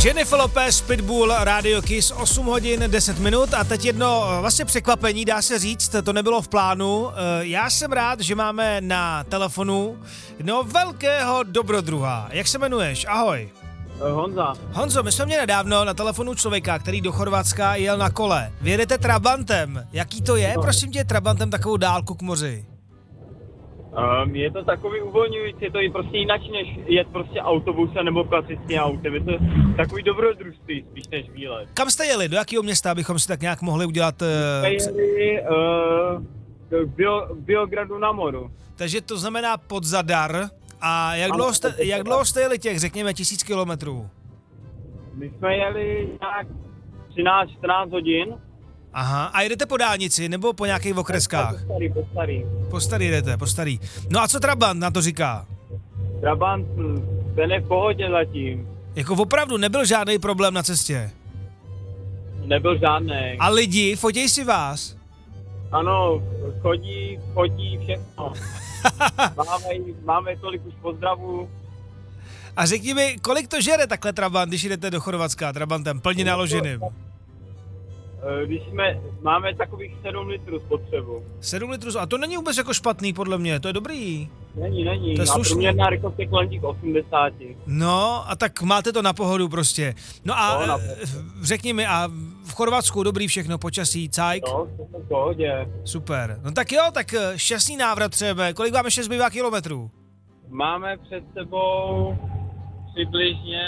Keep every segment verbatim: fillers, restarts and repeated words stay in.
Jennifer Lopez, Pitbull, Radio Kiss, osm hodin deset minut a teď jedno vlastně překvapení, dá se říct, to nebylo v plánu. Já jsem rád, že máme na telefonu jednoho velkého dobrodruha. Jak se jmenuješ? Ahoj. Honza. Honzo, my jsme měli nedávno na telefonu člověka, který do Chorvatska jel na kole. Vy jedete Trabantem. Jaký to je, no. prosím tě, Trabantem takovou dálku k moři? Um, je to takový uvolňující, je to i prostě jinak, než jet prostě autobusem nebo klasickým autem. Je to takový dobrodružství spíš než výlet. Kam jste jeli? Do jakého města, abychom si tak nějak mohli udělat... Uh, jsme jeli uh, k Bio, Biogradu na moru. Takže to znamená pod Zadar. A jak dlouho jste, jak dlouho jste jeli těch, řekněme, tisíc kilometrů? My jsme jeli nějak třináct čtrnáct hodin. Aha, a jedete po dálnici nebo po nějakých okreskách? Po starý, po starý. Po starý jdete, po starý. No a co Trabant na to říká? Trabant, ten je v pohodě zatím. Jako opravdu nebyl žádný problém na cestě? Nebyl žádný. A lidi, fotěj si vás? Ano, chodí, chodí, všechno. máme, máme tolik už pozdravů. A řekni mi, kolik to žere takhle Trabant, když jdete do Chorvatska Trabantem, plně naloženým? Když jsme, máme takových sedm litrů spotřebu. sedm litrů, a to není vůbec jako špatný podle mě, to je dobrý. Není, není. To je a slušný. průměrná rychlost je kolem těch osmdesáti. No, a tak máte to na pohodu prostě. No a No, řekni mi, a v Chorvatsku dobrý všechno, počasí, cajk? No, to v pohodě. Super. No tak jo, tak šťastný návrat třeba. Kolik vám ještě zbývá kilometrů? Máme před sebou přibližně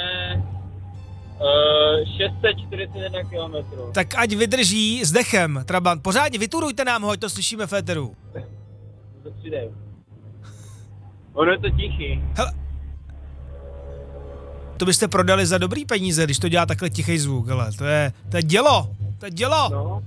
uh, šest set čtyřicet jedna kilometrů. Tak ať vydrží s dechem, Trabant. Pořádně vyturujte nám ho, ať to slyšíme v éteru. To přidej. Ono je to tichý. Hele. To byste prodali za dobrý peníze, když to dělá takhle tichý zvuk, hele. To je, to je dělo, to je dělo. No.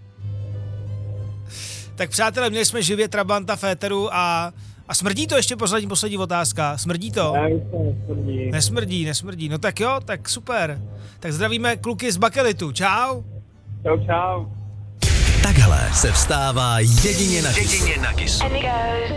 Tak přátelé, měli jsme živě Trabanta v éteru a, a smrdí to ještě poslední, poslední otázka. Smrdí to? Ne, to nesmrdí. Nesmrdí, nesmrdí. No tak jo, tak super. Tak zdravíme kluky z Bakelitu. Čau. Čau, čau. Takhle se vstává jedině na Kiss. Jedině na Kiss.